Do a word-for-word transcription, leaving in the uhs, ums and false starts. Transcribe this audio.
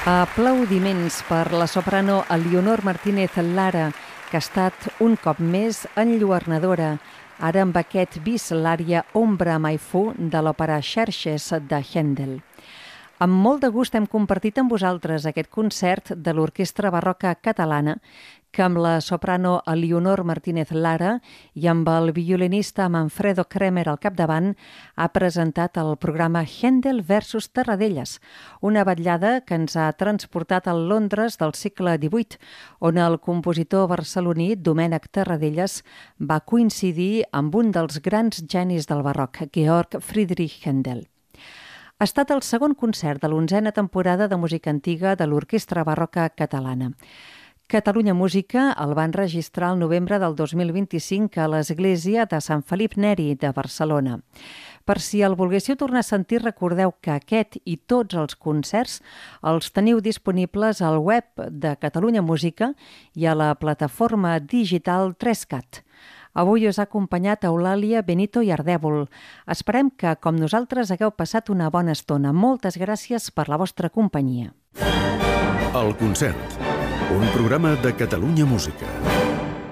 Aplaudiments per la soprano Elionor Martínez Lara, que ha estat un cop més enlluernadora, ara amb aquest bis l'ària Ombra mai fu de l'òpera Xerxes de Händel. Amb molt de gust hem compartit amb vosaltres aquest concert de l'Orquestra Barroca Catalana que amb la soprano Elionor Martínez Lara i amb el violinista Manfredo Kremer al capdavant ha presentat el programa Händel versus Tarradellas, una vetllada que ens ha transportat al Londres del segle divuit, on el compositor barceloní Domènec Tarradellas va coincidir amb un dels grans genis del barroc, Georg Friedrich Händel. Ha estat el segon concert de l'onzena temporada de música antiga de l'Orquestra Barroca Catalana. Catalunya Música el van registrar el novembre del dos mil vint-i-cinc a l'església de Sant Felip Neri de Barcelona. Per si el volguéssiu tornar a sentir, recordeu que aquest i tots els concerts els teniu disponibles al web de Catalunya Música i a la plataforma digital tres cat. Avui us ha acompanyat Eulàlia Benito i Ardèvol. Esperem que, com nosaltres, hagueu passat una bona estona. Moltes gràcies per la vostra companyia. El concert, un programa de Catalunya Música.